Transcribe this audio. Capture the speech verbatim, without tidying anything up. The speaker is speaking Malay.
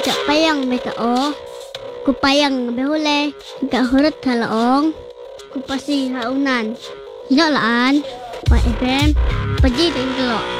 Cak payang beta o. Ku payang behule. Gak hurut halaong. Ku pasi haunan. Hinak laan. Pak F M. Pergi dan gelok.